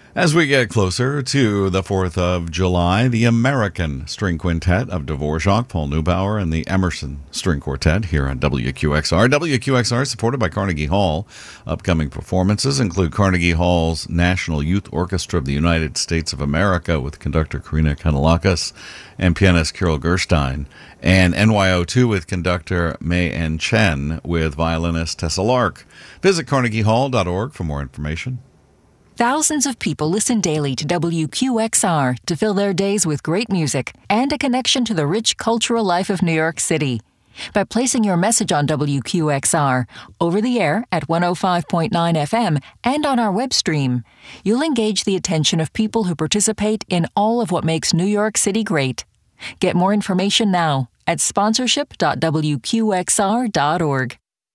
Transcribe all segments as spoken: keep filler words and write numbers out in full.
As we get closer to the fourth of July, the American String Quintet of Dvorak, Paul Neubauer, and the Emerson String Quartet here on W Q X R. W Q X R is supported by Carnegie Hall. Upcoming performances include Carnegie Hall's National Youth Orchestra of the United States of America with conductor Karina Kanalakis and pianist Kirill Gerstein, and N Y O two with conductor Mei En Chen with violinist Tessa Lark. Visit carnegie hall dot org for more information. Thousands of people listen daily to W Q X R to fill their days with great music and a connection to the rich cultural life of New York City. By placing your message on W Q X R, over the air at one oh five point nine F M and on our web stream, you'll engage the attention of people who participate in all of what makes New York City great. Get more information now at sponsorship dot w q x r dot org.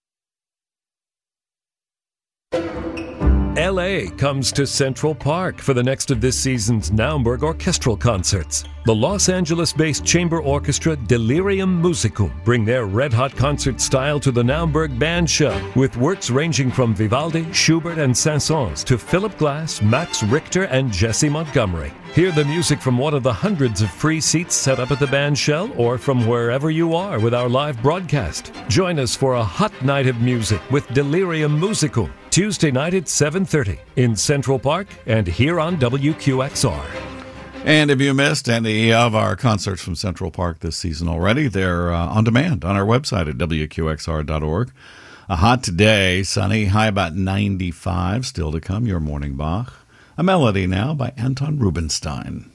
L A comes to Central Park for the next of this season's Naumburg Orchestral Concerts. The Los Angeles-based chamber orchestra Delirium Musicum bring their red-hot concert style to the Naumburg Band Show, with works ranging from Vivaldi, Schubert, and Saint-Saëns to Philip Glass, Max Richter, and Jesse Montgomery. Hear the music from one of the hundreds of free seats set up at the band shell or from wherever you are with our live broadcast. Join us for a hot night of music with Delirium Musicum, Tuesday night at seven thirty in Central Park and here on W Q X R. And if you missed any of our concerts from Central Park this season already, they're uh, on demand on our website at w q x r dot org. A hot today, sunny, high about ninety-five. Still to come, your morning Bach. A melody now by Anton Rubinstein.